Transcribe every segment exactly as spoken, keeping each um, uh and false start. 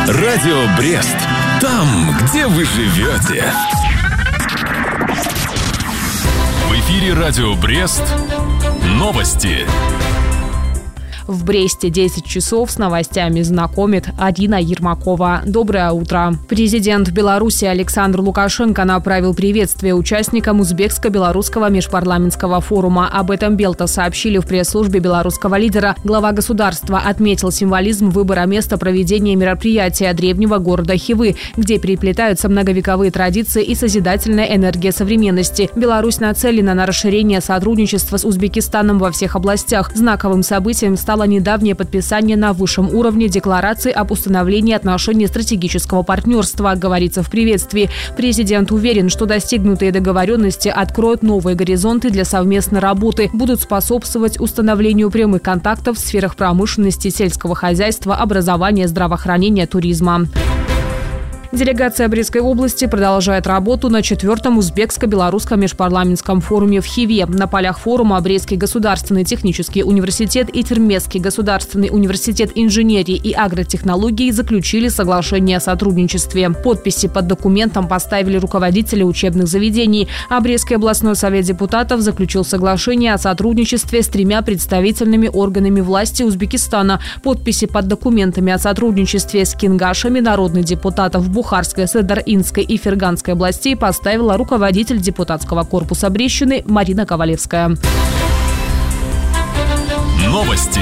Радио Брест. Там, где вы живете. В эфире Радио Брест. Новости. В Бресте десять часов с новостями знакомит Арина Ермакова. Доброе утро. Президент Беларуси Александр Лукашенко направил приветствие участникам Узбекско-белорусского межпарламентского форума. Об этом Белта сообщили в пресс-службе белорусского лидера. Глава государства отметил символизм выбора места проведения мероприятия древнего города Хивы, где переплетаются многовековые традиции и созидательная энергия современности. Беларусь нацелена на расширение сотрудничества с Узбекистаном во всех областях. Знаковым событием стало недавнее подписание на высшем уровне декларации об установлении отношений стратегического партнерства, говорится в приветствии. Президент уверен, что достигнутые договоренности откроют новые горизонты для совместной работы, будут способствовать установлению прямых контактов в сферах промышленности, сельского хозяйства, образования, здравоохранения, туризма. Делегация Брестской области продолжает работу на четвертом Узбекско-белорусском межпарламентском форуме в Хиве. На полях форума Брестский государственный технический университет и Термесский государственный университет инженерии и агротехнологий заключили соглашение о сотрудничестве. Подписи под документом поставили руководители учебных заведений, а Брестский областной совет депутатов заключил соглашение о сотрудничестве с тремя представительными органами власти Узбекистана. Подписи под документами о сотрудничестве с кингашами народных депутатов Бухарской, Сыдыр-Инской и Ферганской областей поставила руководитель депутатского корпуса Брестщины Марина Ковалевская. Новости.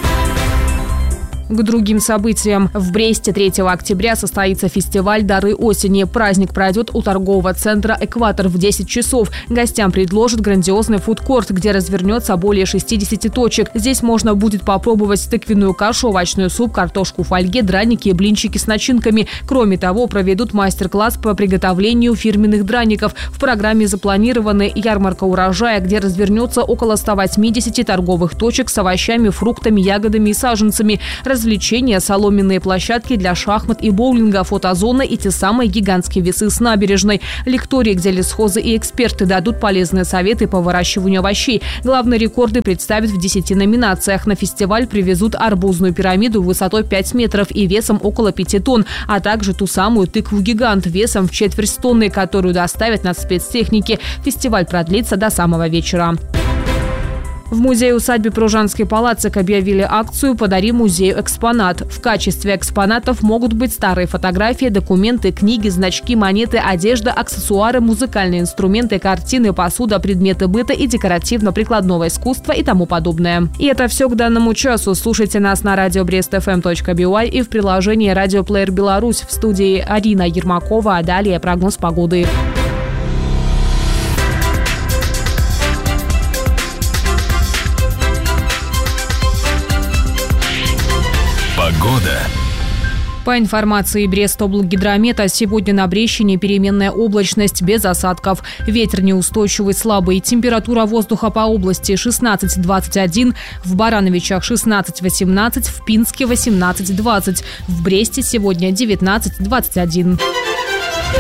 К другим событиям. В Бресте третьего октября состоится фестиваль «Дары осени». Праздник пройдет у торгового центра «Экватор» в десять часов. Гостям предложат грандиозный фудкорт, где развернется более шестидесяти точек. Здесь можно будет попробовать тыквенную кашу, овощной суп, картошку в фольге, драники и блинчики с начинками. Кроме того, проведут мастер-класс по приготовлению фирменных драников. В программе запланированы ярмарка урожая, где развернется около ста восьмидесяти торговых точек с овощами, фруктами, ягодами и саженцами. Развлечения, соломенные площадки для шахмат и боулинга, фотозоны и те самые гигантские весы с набережной. Лектории, где лесхозы и эксперты дадут полезные советы по выращиванию овощей. Главные рекорды представят в десяти номинациях. На фестиваль привезут арбузную пирамиду высотой пять метров и весом около пяти тонн, а также ту самую тыкву-гигант весом в четверть тонны, которую доставят на спецтехнике. Фестиваль продлится до самого вечера. В музее-усадьбе Пружанский палацик объявили акцию «Подари музею экспонат». В качестве экспонатов могут быть старые фотографии, документы, книги, значки, монеты, одежда, аксессуары, музыкальные инструменты, картины, посуда, предметы быта и декоративно-прикладного искусства и тому подобное. И это все к данному часу. Слушайте нас на радио брест эф эм точка би уай и в приложении «Радиоплеер Беларусь». В студии Арина Ермакова, а далее прогноз погоды. Погода. По информации Брестоблгидромета, сегодня на Брестщине переменная облачность без осадков. Ветер неустойчивый, слабый. Температура воздуха по области шестнадцать двадцать один, в Барановичах шестнадцать восемнадцать, в Пинске восемнадцать двадцать. В Бресте сегодня девятнадцать двадцать один.